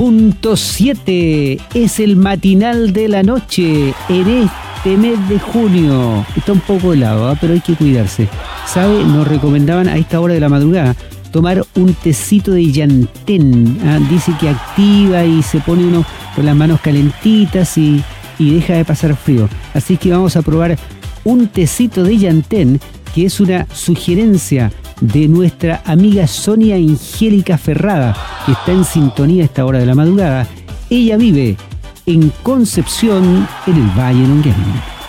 90.7 es el matinal de la noche en este mes de junio. Está un poco helado, pero hay que cuidarse. ¿Sabe? Nos recomendaban a esta hora de la madrugada tomar un tecito de llantén. Dice que activa y se pone uno con las manos calentitas y deja de pasar frío. Así que vamos a probar un tecito de llantén, que es una sugerencia de nuestra amiga Sonia Angélica Ferrada, que está en sintonía a esta hora de la madrugada. Ella vive en Concepción, en el Valle Longueño.